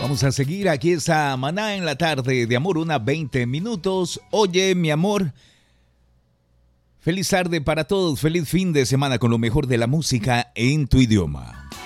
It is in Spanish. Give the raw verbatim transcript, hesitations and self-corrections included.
Vamos a seguir, aquí está Maná en la tarde de amor, una veinte minutos. Oye, mi amor, feliz tarde para todos, feliz fin de semana con lo mejor de la música en tu idioma.